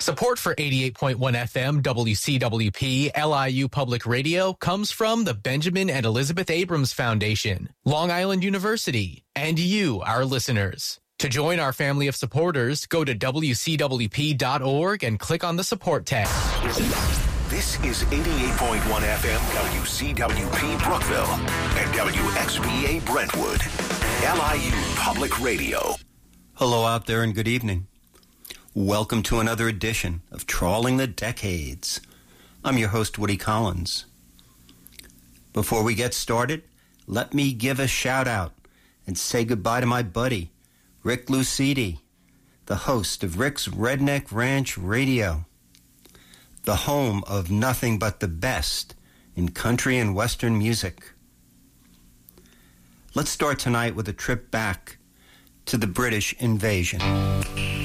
Support for 88.1 FM WCWP LIU Public Radio comes from the Benjamin and Elizabeth Abrams Foundation, Long Island University, and you, our listeners. To join our family of supporters, go to WCWP.org and click on the support tab. This is 88.1 FM WCWP Brookville and WXBA Brentwood, LIU Public Radio. Hello out there and good evening. Welcome to another edition of Trawling the Decades. I'm your host, Woody Collins. Before we get started, let me give a shout out and say goodbye to my buddy, Rick Lucidi, the host of Rick's Redneck Ranch Radio, the home of nothing but the best in country and western music. Let's start tonight with a trip back to the British invasion.